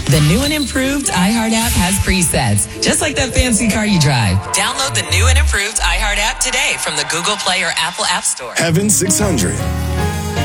The new and improved iHeart app has presets, just like that fancy car you drive. Download the new and improved iHeart app today from the Google Play or Apple App Store. Heaven 600.